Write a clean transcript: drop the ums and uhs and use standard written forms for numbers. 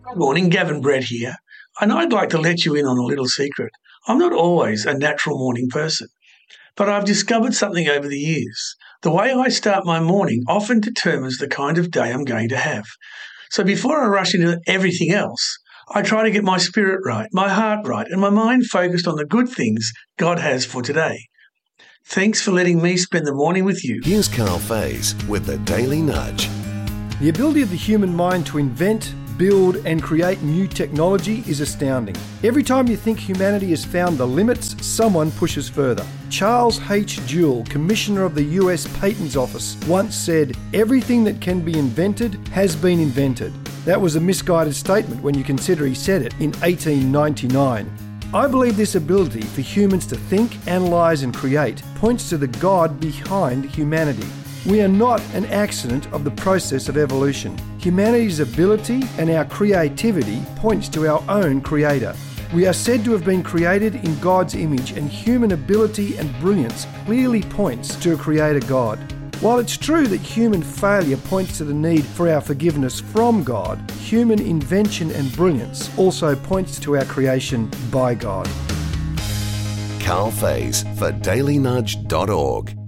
Good morning, Gavin Brett here, and I'd like to let you in on a little secret. I'm not always a natural morning person, but I've discovered something over the years. The way I start my morning often determines the kind of day I'm going to have. So before I rush into everything else, I try to get my spirit right, my heart right, and my mind focused on the good things God has for today. Thanks for letting me spend the morning with you. Here's Carl Faze with the Daily Nudge. The ability of the human mind to invent, build and create new technology is astounding. Every time you think humanity has found the limits, someone pushes further. Charles H. Jewell, Commissioner of the US Patents Office, once said, "Everything that can be invented has been invented." That was a misguided statement when you consider he said it in 1899. I believe this ability for humans to think, analyse and create points to the God behind humanity. We are not an accident of the process of evolution. Humanity's ability and our creativity points to our own Creator. We are said to have been created in God's image, and human ability and brilliance clearly points to a Creator God. While it's true that human failure points to the need for our forgiveness from God, human invention and brilliance also points to our creation by God. Carl Faze for dailynudge.org.